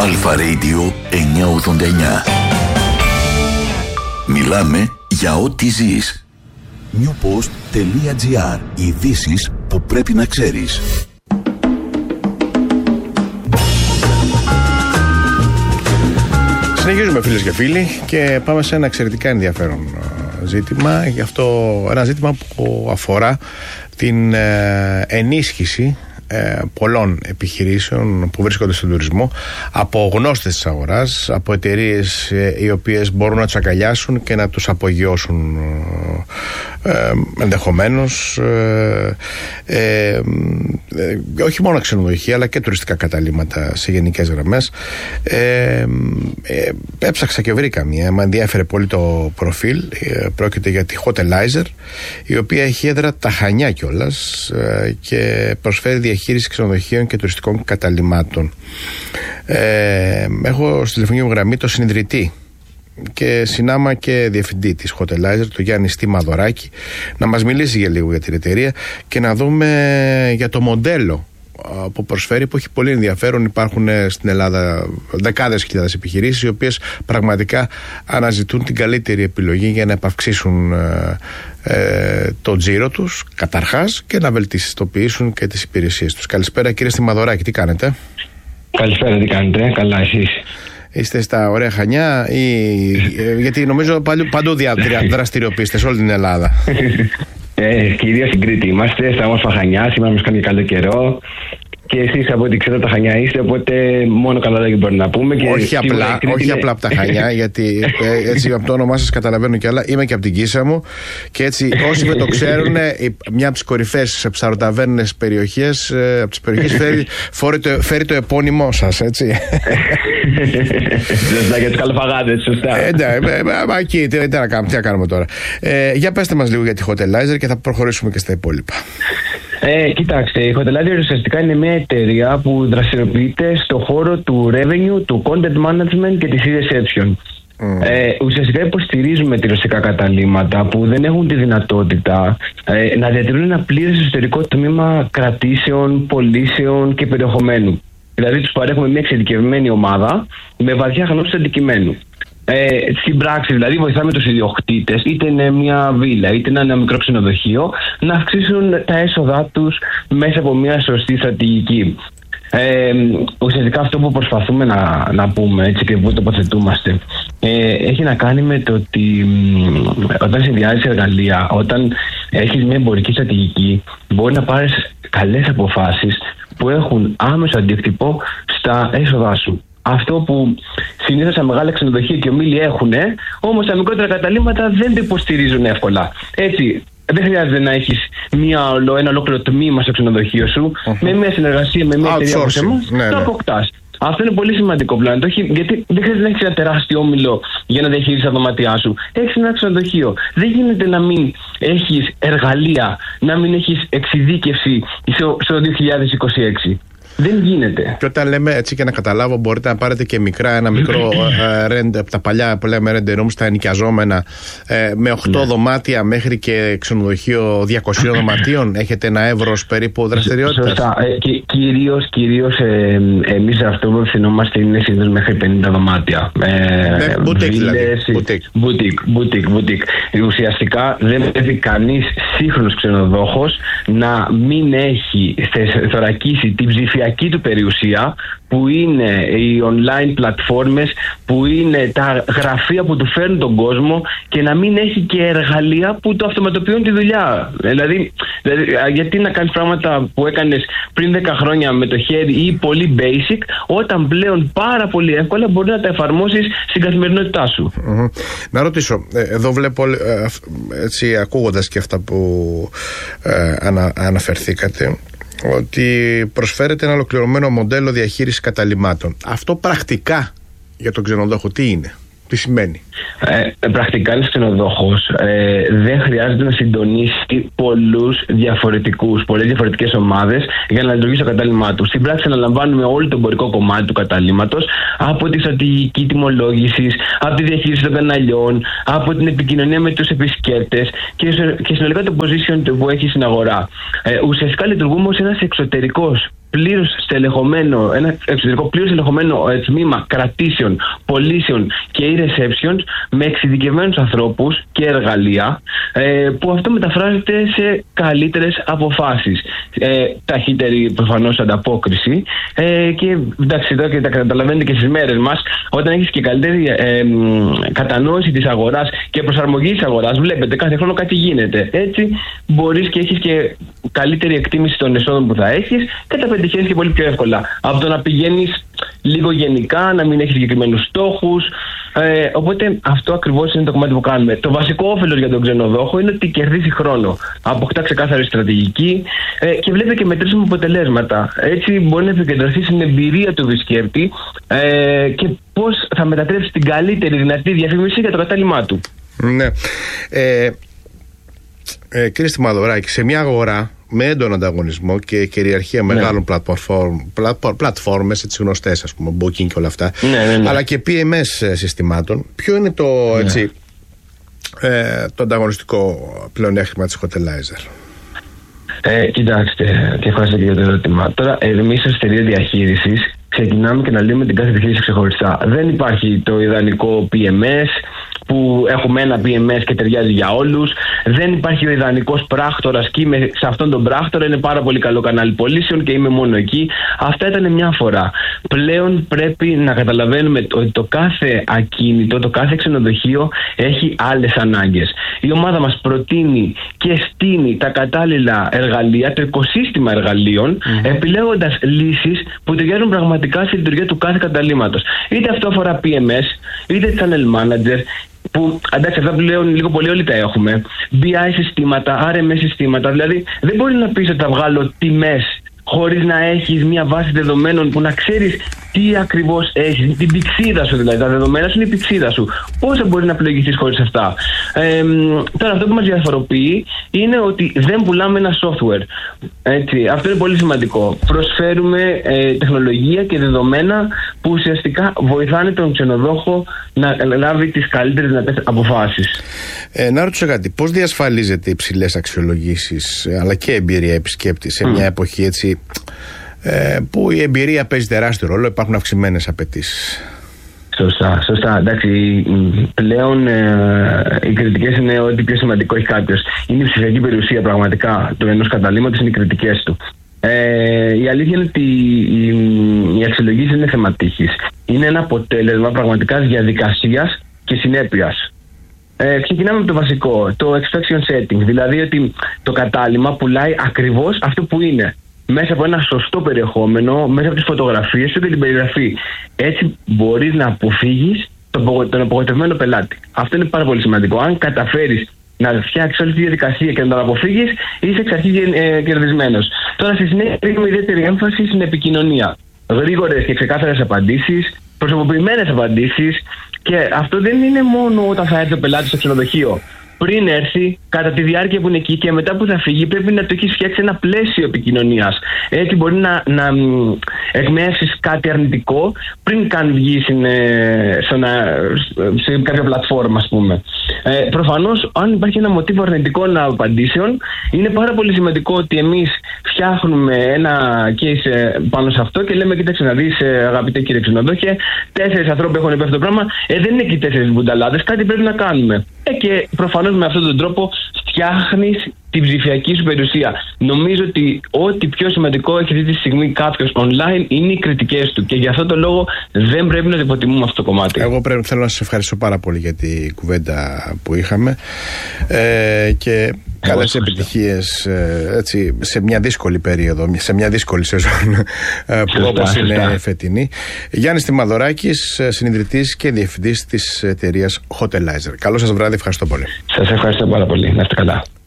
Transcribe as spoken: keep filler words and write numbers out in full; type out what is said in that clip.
Αλφα Radio εννιακόσια ογδόντα εννιά. Μιλάμε για ό,τι ζεις. newpost.gr. Ειδήσεις που πρέπει να ξέρεις. Συνεχίζουμε, φίλες και φίλοι, και πάμε σε ένα εξαιρετικά ενδιαφέρον ζήτημα. Γι' αυτό ένα ζήτημα που αφορά την ενίσχυση Ε, πολλών επιχειρήσεων που βρίσκονται στον τουρισμό από γνώστες της αγοράς, από εταιρείες ε, οι οποίες μπορούν να τους αγκαλιάσουν και να τους απογειώσουν ε, ε, ενδεχομένως ε, ε, ε, όχι μόνο ξενοδοχεία αλλά και τουριστικά καταλύματα σε γενικές γραμμές. ε, ε, έψαξα και βρήκα μία, με ενδιέφερε πολύ το προφίλ. ε, πρόκειται για τη Hotelizer, η οποία έχει έδρα τα Χανιά κιόλας ε, και προσφέρει διαχείριση διαχείριση ξενοδοχείων και τουριστικών καταλυμάτων. Ε, έχω στη τηλεφωνική μου γραμμή το συνιδρυτή και συνάμα και διευθυντή της Hotelizer, το Γιάννη Μαδωράκη, να μας μιλήσει για λίγο για την εταιρεία και να δούμε για το μοντέλο που προσφέρει, που έχει πολύ ενδιαφέρον. Υπάρχουν στην Ελλάδα δεκάδες χιλιάδες επιχειρήσεις οι οποίες πραγματικά αναζητούν την καλύτερη επιλογή για να επαυξήσουν ε, ε, το τζίρο τους καταρχάς και να βελτιστοποιήσουν και τις υπηρεσίες τους. Καλησπέρα, κύριε Μαδωράκη, τι κάνετε? Καλησπέρα, τι κάνετε? Καλά, εσείς? Είστε στα ωραία Χανιά ή, ε, γιατί νομίζω παντού δια, δραστηριοποιείστε σε όλη την Ελλάδα? Ε, κυρίως στην Κρήτη είμαστε, στα όμορφα Χανιά, σήμερα μας κάνει καλό καιρό. Και εσείς από ό,τι ξέρω τα Χανιά είστε, οπότε μόνο καλά λόγια μπορεί να πούμε. Και όχι απλά, όχι είναι... απλά από τα Χανιά, γιατί ε, έτσι από το όνομά σας καταλαβαίνω κι άλλα. Είμαι και από την Κίσα μου και έτσι όσοι με το ξέρουν, μια από τις κορυφαίες ψαροταβέρνες περιοχές, ε, από τις περιοχές φέρει, το, φέρει το επώνυμό σας, έτσι. Σωστά, για τους καλοφαγάδες, σωστά. Ε, εκεί, τι να κάνουμε, τι να κάνουμε τώρα. Ε, για πέστε μας λίγο για τη Hotelizer και θα προχωρήσουμε και στα υπόλοιπα. Ε, κοιτάξτε, η Hotelizer ουσιαστικά είναι μια εταιρεία που δραστηριοποιείται στο χώρο του revenue, του content management και της e-reception. Mm. Ε, ουσιαστικά υποστηρίζουμε τουριστικά καταλύματα που δεν έχουν τη δυνατότητα ε, να διατηρούν ένα πλήρες εσωτερικό τμήμα κρατήσεων, πωλήσεων και περιεχομένου. Δηλαδή τους παρέχουμε μια εξειδικευμένη ομάδα με βαθιά γνώση αντικειμένου. Ε, στην πράξη, δηλαδή, βοηθάμε τους ιδιοκτήτες, είτε είναι μια βίλα, είτε είναι ένα μικρό ξενοδοχείο, να αυξήσουν τα έσοδά τους μέσα από μια σωστή στρατηγική. Ε, ουσιαστικά αυτό που προσπαθούμε να, να πούμε, έτσι, και που τοποθετούμαστε, ε, έχει να κάνει με το ότι όταν συνδυάζεις εργαλεία, όταν έχεις μια εμπορική στρατηγική, μπορεί να πάρεις καλές αποφάσεις που έχουν άμεσο αντίκτυπο στα έσοδά σου. Αυτό που συνήθως τα μεγάλα ξενοδοχεία και ομίλοι έχουν, όμως τα μικρότερα καταλύματα δεν το υποστηρίζουν εύκολα. Έτσι, δεν χρειάζεται να έχεις μια, ένα ολόκληρο τμήμα στο ξενοδοχείο σου, uh-huh. με μια συνεργασία με μια εταιρεία όπως εμάς, ναι, το ναι. αποκτάς. Αυτό είναι πολύ σημαντικό πλάνο, γιατί δεν χρειάζεται να έχεις ένα τεράστιο όμιλο για να διαχείρισεις τα δωμάτια σου. Έχεις ένα ξενοδοχείο. Δεν γίνεται να μην έχεις εργαλεία, να μην έχεις εξειδίκευση στο δύο χιλιάδες είκοσι έξι. Δεν γίνεται. Και όταν λέμε, έτσι και να καταλάβω, μπορείτε να πάρετε και μικρά, ένα μικρό rent από τα παλιά που λέμε rent room, στα ενοικιαζόμενα, ε, με οκτώ ναι. δωμάτια μέχρι και ξενοδοχείο διακόσιων δωματίων. Έχετε ένα εύρος περίπου δραστηριότητας? Σωστά. Ε, και κυρίως, κυρίως ε, εμείς αυτό που ευθυνόμαστε είναι συνήθως μέχρι πενήντα δωμάτια. Ε, μπουτίκ δηλαδή. Μπουτίκ, μπουτίκ. Ουσιαστικά δεν πρέπει κανείς σύγχρονος ξενοδόχος να μην έχει θωρακίσει την ψηφιακή του περιουσία, που είναι οι online πλατφόρμες, που είναι τα γραφεία που του φέρνουν τον κόσμο, και να μην έχει και εργαλεία που το αυτοματοποιούν τη δουλειά. Δηλαδή, δηλαδή γιατί να κάνεις πράγματα που έκανες πριν δέκα χρόνια με το χέρι ή πολύ basic, όταν πλέον πάρα πολύ εύκολα μπορεί να τα εφαρμόσεις στην καθημερινότητά σου. Mm-hmm. Να ρωτήσω, εδώ βλέπω, έτσι, ακούγοντας και αυτά που ε, ανα, αναφερθήκατε, ότι προσφέρεται ένα ολοκληρωμένο μοντέλο διαχείρισης καταλυμάτων. Αυτό πρακτικά για τον ξενοδόχο τι είναι, τι σημαίνει? Ε, πρακτικά ένας ξενοδόχος ε, δεν χρειάζεται να συντονίσει πολλούς διαφορετικούς, πολλές διαφορετικές ομάδες για να λειτουργήσει το κατάλημά του. Στην πράξη αναλαμβάνουμε όλο το εμπορικό κομμάτι του καταλύματος, από τη στρατηγική τιμολόγηση, από τη διαχείριση των καναλιών, από την επικοινωνία με τους επισκέπτες και, και συνολικά το position που έχει στην αγορά. Ε, ουσιαστικά λειτουργούμε ως ένας εξωτερικός πλήρως στελεχωμένο, ένα εξωτερικό πλήρως στελεχωμένο τμήμα κρατήσεων, πωλήσεων και e-receptions με εξειδικευμένους ανθρώπους και εργαλεία, ε, που αυτό μεταφράζεται σε καλύτερες αποφάσεις. Ε, ταχύτερη προφανώς ανταπόκριση ε, και εντάξει, εδώ και τα καταλαβαίνετε και στις μέρες μας, όταν έχεις και καλύτερη ε, κατανόηση της αγοράς και προσαρμογή της αγοράς, βλέπετε κάθε χρόνο κάτι γίνεται. Έτσι μπορείς και έχεις και καλύτερη εκτίμηση των εσόδων που θα έχεις και τα πετυχαίνεις και πολύ πιο εύκολα από το να πηγαίνεις λίγο γενικά, να μην έχεις συγκεκριμένους στόχους. Ε, οπότε αυτό ακριβώς είναι το κομμάτι που κάνουμε. Το βασικό όφελος για τον ξενοδόχο είναι ότι κερδίζει χρόνο, αποκτά ξεκάθαρη στρατηγική ε, και βλέπει και μετρήσιμα αποτελέσματα. Έτσι μπορεί να επικεντρωθεί στην εμπειρία του επισκέπτη ε, και πώς θα μετατρέψει την καλύτερη δυνατή διαφήμιση για το κατάλημά του. Ναι. Ε, ε, κύριε Στιμαδωράκη, σε μια αγορά με έντονο ανταγωνισμό και κυριαρχία ναι. μεγάλων πλατφόρμες, έτσι γνωστές, ας πούμε, Booking και όλα αυτά, ναι, ναι, ναι. αλλά και πι εμ ες συστημάτων, ποιο είναι το, ναι. έτσι, ε, το ανταγωνιστικό πλεονέκτημα της Hotelizer? Ε, κοιτάξτε, και ευχαριστώ και για το ερώτημα. Τώρα, εμείς ως εταιρεία διαχείρισης ξεκινάμε και να λύνουμε την κάθε επιχείρηση ξεχωριστά. Δεν υπάρχει το ιδανικό πι εμ ες που έχουμε ένα πι εμ ες και ταιριάζει για όλους. Δεν υπάρχει ο ιδανικός πράκτορας και είμαι σε αυτόν τον πράκτορα, είναι πάρα πολύ καλό κανάλι πωλήσεων και είμαι μόνο εκεί. Αυτά ήταν μια φορά. Πλέον πρέπει να καταλαβαίνουμε ότι το κάθε ακίνητο, το κάθε ξενοδοχείο έχει άλλες ανάγκες. Η ομάδα μας προτείνει και στείνει τα κατάλληλα εργαλεία, το οικοσύστημα εργαλείων, mm-hmm. επιλέγοντας λύσεις που ταιριάζουν πραγματικά στη λειτουργία του κάθε καταλύματος. Είτε αυτό αφορά πι εμ ες, είτε channel manager, που εντάξει, αυτά πλέον λίγο πολύ όλοι τα έχουμε. μπι άι συστήματα, αρ εμ ες συστήματα. Δηλαδή, δεν μπορεί να πεις ότι θα βγάλω τιμές χωρίς να έχεις μια βάση δεδομένων που να ξέρεις τι ακριβώς έχεις, την πηξίδα σου δηλαδή. Τα δεδομένα σου είναι η πηξίδα σου. Πώς θα μπορεί να πλοηγηθείς χωρίς αυτά? Ε, τώρα, αυτό που μας διαφοροποιεί είναι ότι δεν πουλάμε ένα software. Έτσι, αυτό είναι πολύ σημαντικό. Προσφέρουμε ε, τεχνολογία και δεδομένα που ουσιαστικά βοηθάνε τον ξενοδόχο να λάβει τις καλύτερες δυνατές αποφάσεις. Ε, να ρωτήσω κάτι, πώς διασφαλίζεται υψηλές αξιολογήσεις αλλά και εμπειρία επισκέπτη σε μια mm. εποχή έτσι, ε, που η εμπειρία παίζει τεράστιο ρόλο, υπάρχουν αυξημένες απαιτήσεις? Σωστά, σωστά. Εντάξει, πλέον ε, οι κριτικές είναι ότι πιο σημαντικό έχει κάποιος. Είναι η ψηφιακή περιουσία πραγματικά του ενός καταλύματος, είναι οι κριτικές του. Ε, η αλήθεια είναι ότι η, η αξιολογήση είναι θέμα τύχης. Είναι ένα αποτέλεσμα πραγματικά διαδικασίας και συνέπειας. Ε, ξεκινάμε με το βασικό, το extraction setting, δηλαδή ότι το κατάλυμα πουλάει ακριβώς αυτό που είναι, μέσα από ένα σωστό περιεχόμενο, μέσα από τις φωτογραφίες και την περιγραφή. Έτσι μπορείς να αποφύγεις τον απογοητευμένο πελάτη. Αυτό είναι πάρα πολύ σημαντικό. Αν καταφέρεις να φτιάξεις όλη τη διαδικασία και να τον αποφύγεις, είσαι εξ αρχής ε, κερδισμένος. Τώρα στη συνέχεια ρίχνουμε ιδιαίτερη έμφαση στην επικοινωνία. Γρήγορες και ξεκάθαρες απαντήσεις, προσωποποιημένες απαντήσεις, και αυτό δεν είναι μόνο όταν θα έρθει ο πελάτης στο ξενοδοχείο. Πριν έρθει, κατά τη διάρκεια που είναι εκεί και μετά που θα φύγει, πρέπει να το έχεις φτιάξει ένα πλαίσιο επικοινωνίας. Έτσι μπορεί να, να εκμεύσεις κάτι αρνητικό πριν καν βγει σε κάποια πλατφόρμα, ας πούμε. Ε, προφανώς, αν υπάρχει ένα μοτίβο αρνητικών απαντήσεων, είναι πάρα πολύ σημαντικό ότι εμείς φτιάχνουμε ένα case πάνω σε αυτό και λέμε: κοίταξε να δεις, αγαπητέ κύριε ξενοδόχε, τέσσερις ανθρώποι έχουν πει αυτό το πράγμα. Ε, δεν είναι και τέσσερις μπουνταλάδες, κάτι πρέπει να κάνουμε. Ε, και προφανώς με αυτόν τον τρόπο φτιάχνεις την ψηφιακή σου περιουσία. Νομίζω ότι ό,τι πιο σημαντικό έχει αυτή τη στιγμή κάποιος online είναι οι κριτικές του, και για αυτό το λόγο δεν πρέπει να το υποτιμούμε αυτό το κομμάτι. Εγώ πρέπει, θέλω να σας ευχαριστώ πάρα πολύ για την κουβέντα που είχαμε ε, και καλές επιτυχίες ε, έτσι, σε μια δύσκολη περίοδο, σε μια δύσκολη σεζόν ε, που όπως είναι φετινή. Γιάννης Στιμαδωράκης, συνιδρυτής και διευθυντής της εταιρείας Hotelizer. Καλό σας βράδυ, ευχαριστώ πολύ. Σας ευχαριστώ πάρα πολύ. Να είστε καλά.